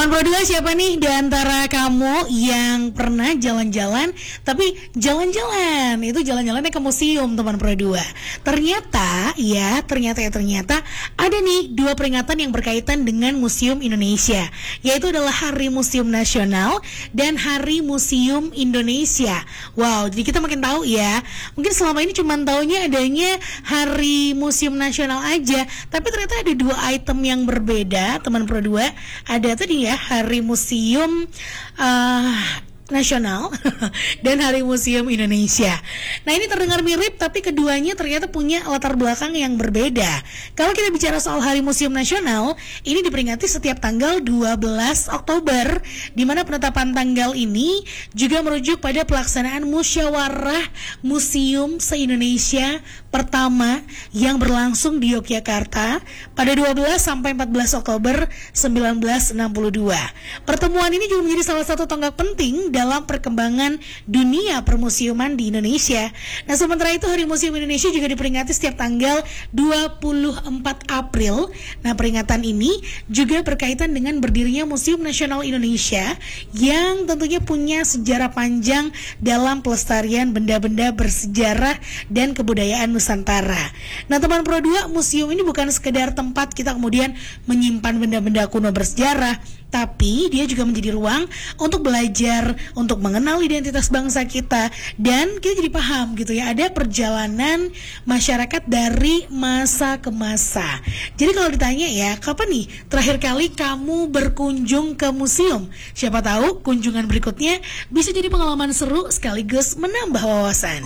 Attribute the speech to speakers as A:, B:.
A: Teman Pro 2, siapa nih di antara kamu yang pernah jalan-jalan, tapi jalan-jalan itu jalan-jalannya ke museum, teman Pro 2? Ternyata ada nih dua peringatan yang berkaitan dengan Museum Indonesia, yaitu adalah Hari Museum Nasional dan Hari Museum Indonesia. Wow, jadi kita makin tahu ya. Mungkin selama ini cuma taunya adanya Hari Museum Nasional aja, tapi ternyata ada dua item yang berbeda, teman Pro 2. Ada tadi ya Hari Museum Nasional dan Hari Museum Indonesia. Nah, ini terdengar mirip, tapi keduanya ternyata punya latar belakang yang berbeda. Kalau kita bicara soal Hari Museum Nasional, ini diperingati setiap tanggal 12 Oktober, di mana penetapan tanggal ini juga merujuk pada pelaksanaan musyawarah museum se-Indonesia pertama yang berlangsung di Yogyakarta pada 12 sampai 14 Oktober 1962. Pertemuan ini juga menjadi salah satu tonggak penting dalam perkembangan dunia permusiuman di Indonesia. Nah, sementara itu Hari Museum Indonesia juga diperingati setiap tanggal 24 April. Nah, peringatan ini juga berkaitan dengan berdirinya Museum Nasional Indonesia yang tentunya punya sejarah panjang dalam pelestarian benda-benda bersejarah dan kebudayaan Nusantara. Nah, teman Pro 2, museum ini bukan sekedar tempat kita kemudian menyimpan benda-benda kuno bersejarah, tapi dia juga menjadi ruang untuk belajar, untuk mengenal identitas bangsa kita, dan kita jadi paham gitu ya, ada perjalanan masyarakat dari masa ke masa. Jadi kalau ditanya ya, kapan nih terakhir kali kamu berkunjung ke museum? Siapa tahu kunjungan berikutnya bisa jadi pengalaman seru sekaligus menambah wawasan.